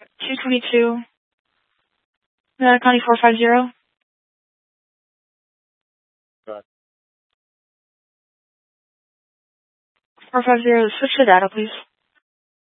222. Nevada County 450. Go ahead. 450, switch to data, please.